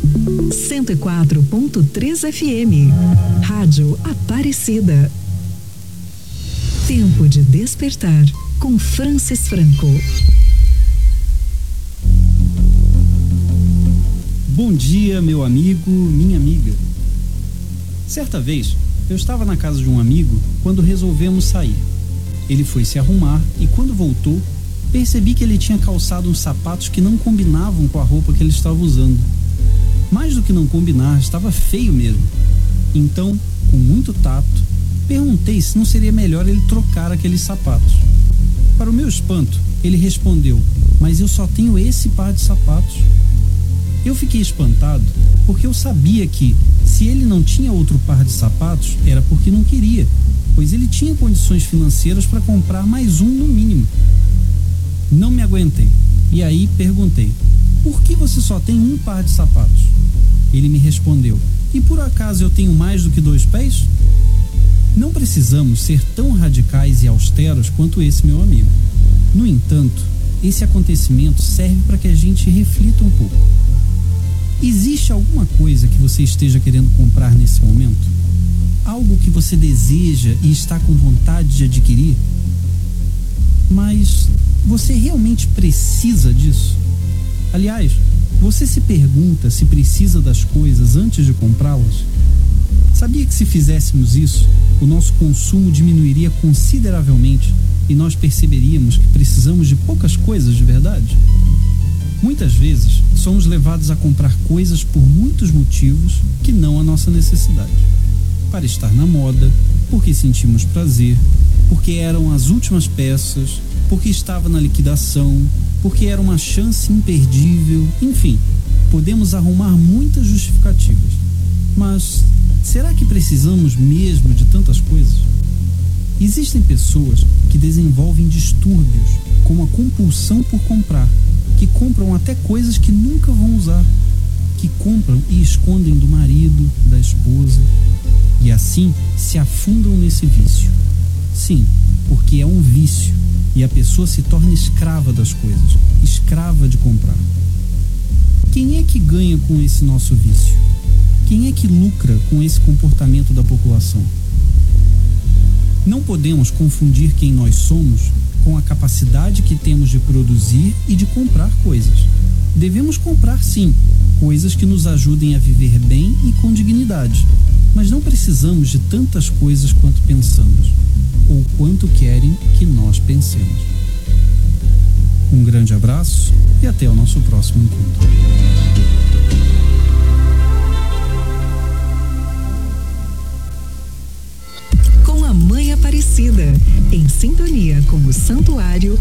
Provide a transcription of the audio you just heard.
104.3 FM, Rádio Aparecida. Tempo de despertar com Francis Franco. Bom dia, meu amigo, minha amiga. Certa vez, eu estava na casa de um amigo quando resolvemos sair. Ele foi se arrumar e quando voltou, percebi que ele tinha calçado uns sapatos que não combinavam com a roupa que ele estava usando. Mais do que não combinar, estava feio mesmo. Então, com muito tato, perguntei se não seria melhor ele trocar aqueles sapatos. Para o meu espanto, ele respondeu: "Mas eu só tenho esse par de sapatos." Eu fiquei espantado porque eu sabia que, se ele não tinha outro par de sapatos, era porque não queria, pois ele tinha condições financeiras para comprar mais um no mínimo. Não me aguentei e aí perguntei: "Por que você só tem um par de sapatos?" Ele me respondeu: "E por acaso eu tenho mais do que 2 pés?" Não precisamos ser tão radicais e austeros quanto esse meu amigo. No entanto, esse acontecimento serve para que a gente reflita um pouco. Existe alguma coisa que você esteja querendo comprar nesse momento? Algo que você deseja e está com vontade de adquirir? Mas você realmente precisa disso? Aliás, você se pergunta se precisa das coisas antes de comprá-las? Sabia que se fizéssemos isso, o nosso consumo diminuiria consideravelmente e nós perceberíamos que precisamos de poucas coisas de verdade? Muitas vezes, somos levados a comprar coisas por muitos motivos que não a nossa necessidade. Para estar na moda, porque sentimos prazer, porque eram as últimas peças, porque estava na liquidação, porque era uma chance imperdível, enfim, podemos arrumar muitas justificativas. Mas será que precisamos mesmo de tantas coisas? Existem pessoas que desenvolvem distúrbios, como a compulsão por comprar, que compram até coisas que nunca vão usar, que compram e escondem do marido, da esposa, e assim se afundam nesse vício. Sim, porque é um vício, e a pessoa se torna escrava das coisas, escrava de comprar. Quem é que ganha com esse nosso vício? Quem é que lucra com esse comportamento da população? Não podemos confundir quem nós somos com a capacidade que temos de produzir e de comprar coisas. Devemos comprar, sim, coisas que nos ajudem a viver bem e com dignidade, mas não precisamos de tantas coisas quanto pensamos, ou quanto querem que nós pensemos. Um grande abraço e até o nosso próximo encontro. Com a Mãe Aparecida, em sintonia com o Santuário